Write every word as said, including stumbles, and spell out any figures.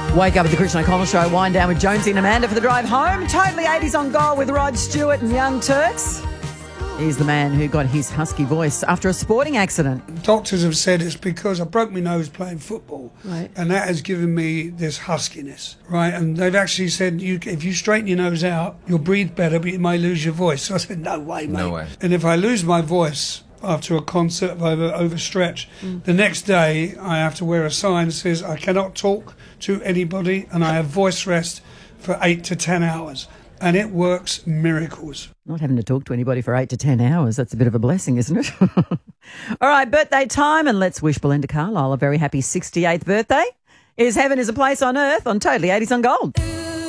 Wake up at the Christian O'Connell Show, wind down with Jonesy and Amanda for the drive home. Totally eighties on Goal with Rod Stewart and Young Turks. He's the man who got his husky voice after a sporting accident. Doctors have said it's because I broke my nose playing football, right, and that has given me this huskiness, right? And they've actually said you, if you straighten your nose out, you'll breathe better, but you may lose your voice. So I said, no way, mate. No way. And if I lose my voice after a concert, if I over, overstretch, mm. the next day I have to wear a sign that says I cannot talk to anybody and I have voice rest for eight to ten hours. And it works miracles. Not having to talk to anybody for eight to ten hours, that's a bit of a blessing, isn't it? All right, birthday time, and let's wish Belinda Carlisle a very happy sixty-eighth birthday. Is Heaven is a Place on Earth on Totally eighties on Gold.